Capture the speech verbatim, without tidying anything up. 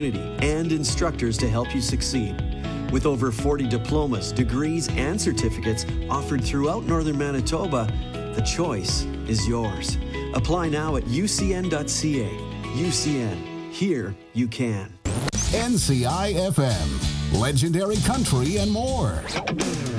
and instructors to help you succeed. With over forty diplomas, degrees, and certificates offered throughout Northern Manitoba, the choice is yours. Apply now at U C N dot C A. U C N. Here you can. N C I F M. Legendary country and more.